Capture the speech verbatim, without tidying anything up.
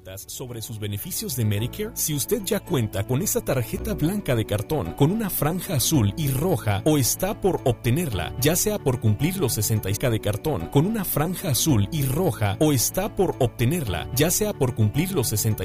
preguntas sobre sus beneficios de Medicare? Si usted ya cuenta con esa tarjeta blanca de cartón con una franja azul y roja o está por obtenerla, ya sea por cumplir los sesenta y cinco de cartón con una franja azul y roja o está por obtenerla, ya sea por cumplir los sesenta